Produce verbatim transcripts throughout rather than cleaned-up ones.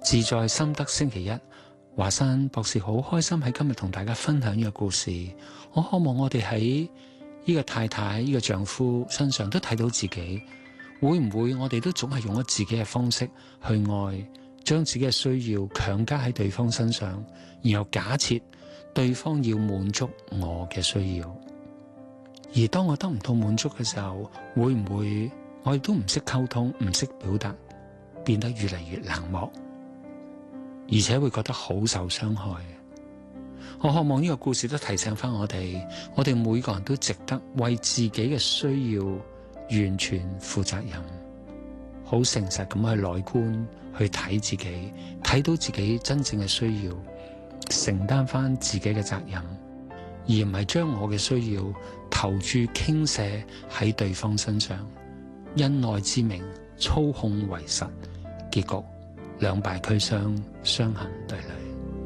自在心得星期一，華山博士好開心喺今日同大家分享呢個故事。我渴望我哋喺呢個太太、呢個丈夫身上都睇到自己，會唔會我哋都總係用咗自己嘅方式去愛，將自己嘅需要強加喺對方身上，然後假設對方要滿足我嘅需要，而當我得唔到滿足嘅時候，會唔會我哋都唔識溝通、唔識表達，變得越嚟越冷漠，而且會覺得好受傷害。我渴望呢個故事都提醒翻我哋，我哋每個人都值得為自己嘅需要完全負責任，好誠實咁去內觀，去睇自己，睇到自己真正嘅需要，承擔翻自己嘅責任，而唔係將我嘅需要投注傾瀉喺對方身上，因愛之名操控為實，結局兩敗俱傷，傷痕累累。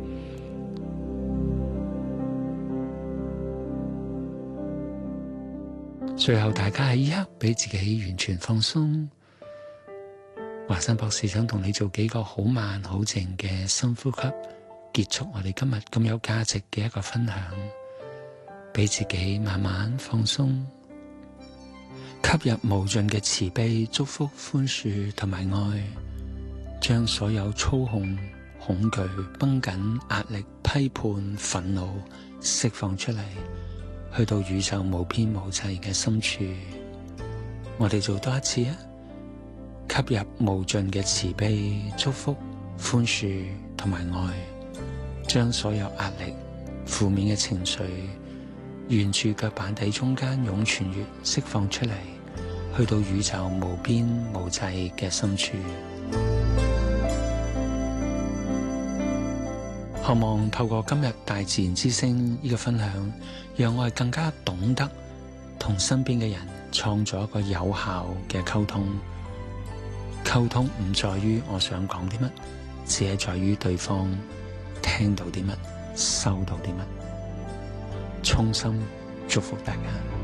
最後大家喺一刻俾自己完全放鬆。華山博士想同你做幾個好慢好靜嘅深呼吸，結束我哋今日咁有價值嘅一個分享，俾自己慢慢放鬆，吸入無盡嘅慈悲、祝福、寬恕同埋愛，將所有操控、恐懼、繃緊、壓力、批判、憤怒釋放出嚟，去到宇宙無邊無際嘅深處。我哋做多一次啊！吸入無盡嘅慈悲、祝福、寬恕同埋愛，將所有壓力、負面嘅情緒沿住腳板底中間湧泉穴釋放出嚟，去到宇宙無邊無際嘅深處。渴望透過今日大自然之聲呢個分享，讓我哋更加懂得同身邊嘅人創造一個有效嘅溝通。溝通唔在於我想講啲乜，只係在於對方聽到啲乜，收到啲乜。衷心祝福大家。